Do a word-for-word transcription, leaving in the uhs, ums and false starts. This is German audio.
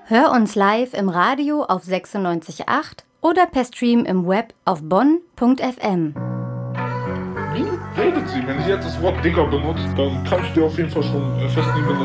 Hör uns live im Radio auf sechsundneunzig Komma acht oder per Stream im Web auf bonn punkt f m. Wie redet sie? Wenn sie jetzt das Wort Digger benutzt, dann kannst du auf jeden Fall schon festnehmen,